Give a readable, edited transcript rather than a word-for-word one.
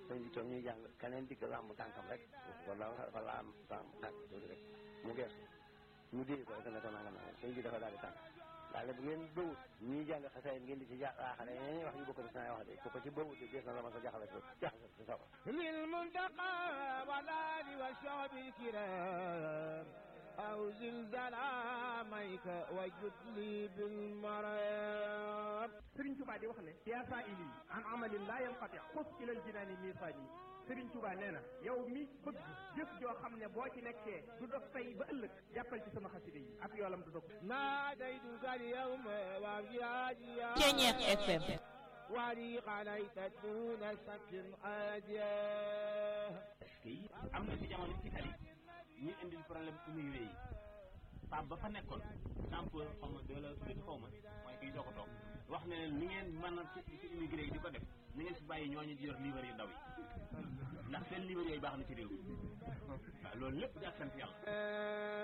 sëñ bi toog ñuy jàng keneen dikk làmb tànkam rek wala wala am tànk tuuti rek mu geesu ñu dee ko rek ne ko nangam nangam sëñ bi dafa daal di tànk daal bu ngeen bëwut ñuy jàng xasayit ngeen di ci jaaxale yeneen wax yu bokk na saa wax de ko ci bëwut de na la ma sa jaxale ko jaxale ci sawa lil muntaqa walali wa sha'bi kiram aw zilzalamayka wajud li bil maram Sëriñ Tuubaa di wax ne yaa sa'ili an amalin la yanqati xus ilal jinaani misaani Sëriñ Tuubaa nee na yow mi bëgg jëf joo xam ne boo ci nekkee du dog tey ba ëllëg jàppal ci sama xasida yi ak yoolam du dog naadaytuka al-yawma wa bihaadiya Ceñeex FM wali qalayta duna sakin aadiya am na ci jamono ci xel yi ñu indil problème immigré yi Pape ba fa nekkoon Sampeur xaw ma de la tuddati xaw ma mooy kiy doog a toog wax ne leen ni ngeen mën a ci immigré yi di ko def ni ngeen si bàyyi ñooñu di yor livre yu ndaw yi ndax seen livre yooyu baax na ci réew mi waaw loolu lépp di ak sant yàlla